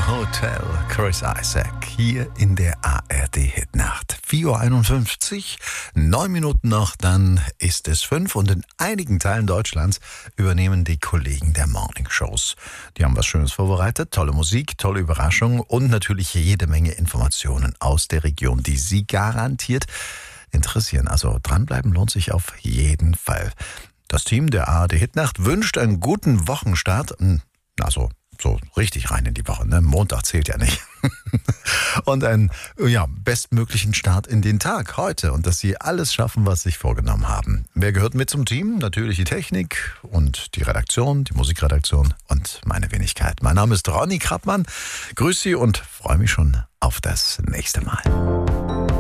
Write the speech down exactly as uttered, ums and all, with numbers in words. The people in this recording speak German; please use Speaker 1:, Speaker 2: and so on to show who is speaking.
Speaker 1: Hotel, Chris Isaak, hier in der A R D-Hitnacht. vier Uhr einundfünfzig, neun Minuten noch, dann ist es fünf und in einigen Teilen Deutschlands übernehmen die Kollegen der Morningshows. Die haben was Schönes vorbereitet, tolle Musik, tolle Überraschungen und natürlich jede Menge Informationen aus der Region, die Sie garantiert interessieren. Also dranbleiben lohnt sich auf jeden Fall. Das Team der A R D-Hitnacht wünscht einen guten Wochenstart. Also so richtig rein in die Woche, ne? Montag zählt ja nicht. Und einen ja, bestmöglichen Start in den Tag heute und dass Sie alles schaffen, was Sie sich vorgenommen haben. Wer gehört mit zum Team? Natürlich die Technik und die Redaktion, die Musikredaktion und meine Wenigkeit. Mein Name ist Ronny Krappmann. Grüß Sie und freue mich schon auf das nächste Mal.